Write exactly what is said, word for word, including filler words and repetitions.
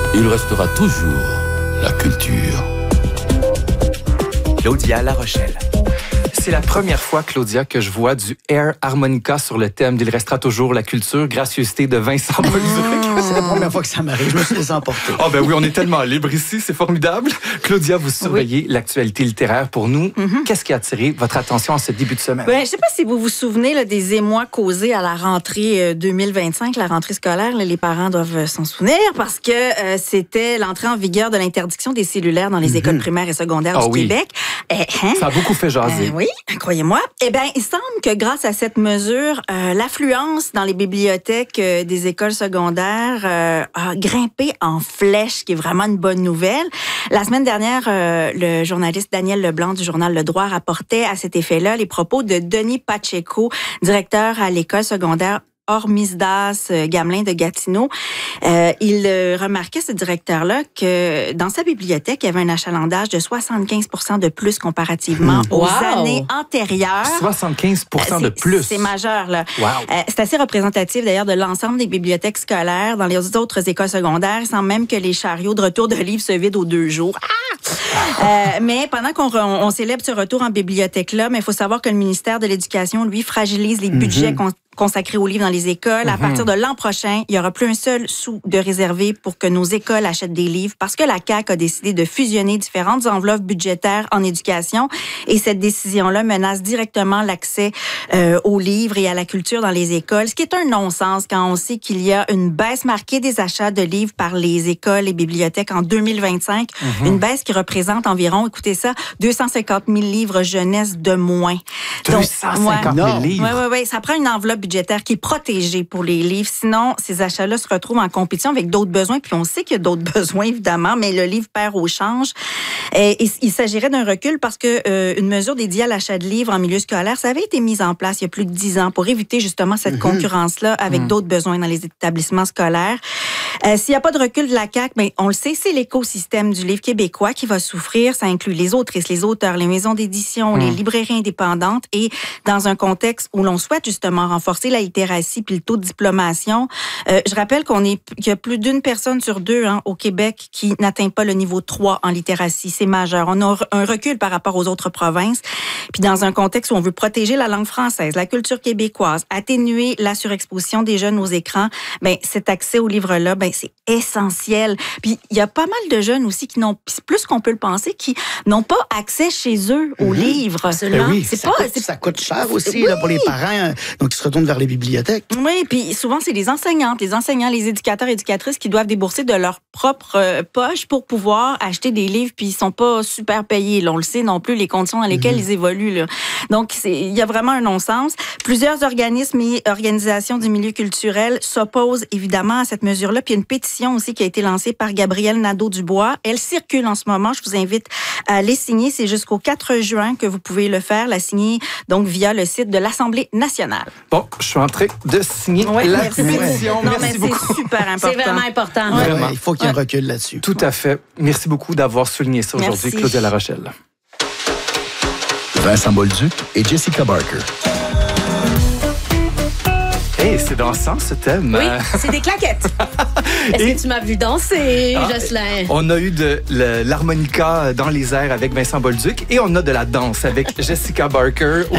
il restera toujours la culture. Claudia La Rochelle. C'est la première fois, Claudia, que je vois du air harmonica sur le thème d'Il restera toujours la culture, gracieuseté de Vincent Bolduc. Mmh, c'est la première fois que ça m'arrive, je me suis laissé emporter. Oh ben oui, on est tellement libre ici, c'est formidable. Claudia, vous surveillez oui. l'actualité littéraire pour nous. Mm-hmm. Qu'est-ce qui a attiré votre attention en ce début de semaine? Ben, je ne sais pas si vous vous souvenez là, des émois causés à la rentrée deux mille vingt-cinq, la rentrée scolaire. Là, les parents doivent s'en souvenir parce que euh, c'était l'entrée en vigueur de l'interdiction des cellulaires dans les mm-hmm. écoles primaires et secondaires oh, du oui. Québec. Eh, hein? Ça a beaucoup fait jaser. Euh, oui, croyez-moi. Eh bien, il semble que grâce à cette mesure, euh, l'affluence dans les bibliothèques euh, des écoles secondaires euh, a grimpé en flèche, ce qui est vraiment une bonne nouvelle. La semaine dernière, euh, le journaliste Daniel Leblanc du journal Le Droit rapportait à cet effet-là les propos de Denis Pacheco, directeur à l'école secondaire Hormisdas Gamelin de Gatineau. Euh, il euh, remarquait, ce directeur-là, que dans sa bibliothèque, il y avait un achalandage de soixante-quinze pour cent de plus comparativement mmh. aux wow. années antérieures. soixante-quinze pour cent de plus? C'est majeur, là. Wow. Euh, c'est assez représentatif, d'ailleurs, de l'ensemble des bibliothèques scolaires. Dans les autres écoles secondaires, il semble même que les chariots de retour de livres se vident aux deux jours. Ah! Euh, mais pendant qu'on on, on célèbre ce retour en bibliothèque-là, mais il faut savoir que le ministère de l'Éducation, lui, fragilise les budgets mmh. consacrés aux livres dans les écoles. Mm-hmm. À partir de l'an prochain, il n'y aura plus un seul sou de réservé pour que nos écoles achètent des livres parce que la C A Q a décidé de fusionner différentes enveloppes budgétaires en éducation et cette décision-là menace directement l'accès euh, aux livres et à la culture dans les écoles, ce qui est un non-sens quand on sait qu'il y a une baisse marquée des achats de livres par les écoles et bibliothèques en deux mille vingt-cinq, mm-hmm. une baisse qui représente environ, écoutez ça, deux cent cinquante mille livres jeunesse de moins. deux cent cinquante mille ouais, livres? Oui, oui, oui. Ça prend une enveloppe budgétaire qui est protégée pour les livres. Sinon, ces achats-là se retrouvent en compétition avec d'autres besoins. Puis on sait qu'il y a d'autres besoins, évidemment, mais le livre perd au change. Et, et il s'agirait d'un recul parce que euh, une mesure dédiée à l'achat de livres en milieu scolaire, ça avait été mise en place il y a plus de dix ans pour éviter justement cette mm-hmm. concurrence-là avec mm. d'autres besoins dans les établissements scolaires. Euh, s'il n'y a pas de recul de la C A Q, ben, on le sait, c'est l'écosystème du livre québécois qui va souffrir. Ça inclut les autrices, les auteurs, les maisons d'édition, mm. les librairies indépendantes. Et dans un contexte où l'on souhaite justement renforcer la littératie puis le taux de diplomation, euh, je rappelle qu'on est, qu'il y a plus d'une personne sur deux hein, au Québec qui n'atteint pas le niveau trois en littératie. C'est majeur. On a un recul par rapport aux autres provinces. Puis dans un contexte où on veut protéger la langue française, la culture québécoise, atténuer la surexposition des jeunes aux écrans, ben cet accès aux livres-là, ben c'est essentiel. Puis il y a pas mal de jeunes aussi qui n'ont, plus qu'on peut le penser, qui n'ont pas accès chez eux aux mm-hmm. livres. Absolument. Ben oui, c'est ça, pas, coûte, c'est... ça coûte cher aussi oui. là, pour les parents, donc ils se retournent vers les bibliothèques. Oui, puis souvent c'est les enseignantes, les enseignants, les éducateurs, éducatrices qui doivent débourser de leur propre euh, poche pour pouvoir acheter des livres, puis ils sont pas super payés. Là, on le sait non plus les conditions dans lesquelles mm-hmm. ils évoluent. Là. Donc il y a vraiment un non-sens. Plusieurs organismes et organisations du milieu culturel s'opposent évidemment à cette mesure-là. Puis il y a une pétition aussi qui a été lancée par Gabrielle Nadeau-Dubois. Elle circule en ce moment. Je vous invite à les signer. C'est jusqu'au quatre juin que vous pouvez le faire. La signer donc via le site de l'Assemblée nationale. Bon, je suis en train de signer ouais, la merci. pétition. Non, merci mais beaucoup. C'est super important. C'est vraiment important. Ouais, vraiment. Ouais, il faut qu'il y ait un recul là-dessus. Tout à fait. Merci beaucoup d'avoir souligné ça aujourd'hui, merci. Claudia La Rochelle. Vincent Bolduc et Jessica Barker. Hey, c'est dansant ce thème. Oui, c'est des claquettes. Est-ce et... que tu m'as vu danser, ah, Jocelyn? On a eu de l'harmonica dans les airs avec Vincent Bolduc et on a de la danse avec Jessica Barker.